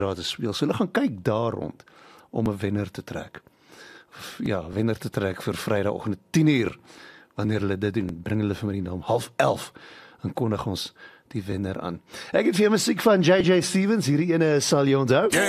daar te speel. So hulle gaan kyk daar rond om 'n wenner te trek. Ja, wenner te trek vir Vrydagoggend 10:00. Wanneer hulle dit doen, bring hulle vir my die naam 10:30 en kondig ons die wenner aan. Ek het vir jou musiek van JJ Stevens, hierdie ene sal jy onthou.